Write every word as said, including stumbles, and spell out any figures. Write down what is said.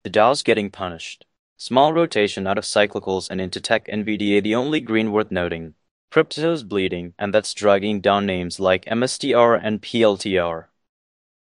The Dow's getting punished. Small rotation out of cyclicals and into tech NVDA, the only green worth noting. Crypto's bleeding, and that's dragging down names like M S T R and P L T R.